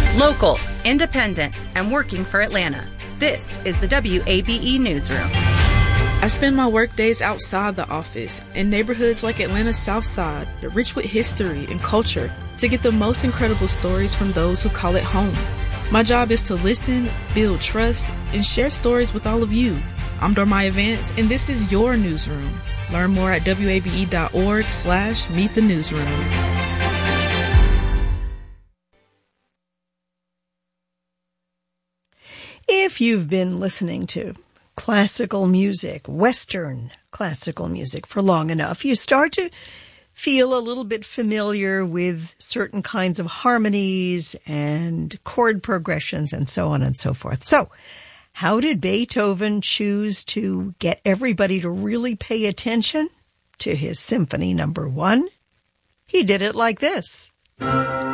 Local, independent, and working for Atlanta. This is the WABE Newsroom. I spend my work days outside the office in neighborhoods like Atlanta's South Side, rich with history and culture, to get the most incredible stories from those who call it home. My job is to listen, build trust, and share stories with all of you. I'm Dormaya Vance, and this is your newsroom. Learn more at wabe.org/Meet the Newsroom. If you've been listening to classical music, Western classical music, for long enough, you start to feel a little bit familiar with certain kinds of harmonies and chord progressions and so on and so forth. So, how did Beethoven choose to get everybody to really pay attention to his Symphony No. 1? He did it like this.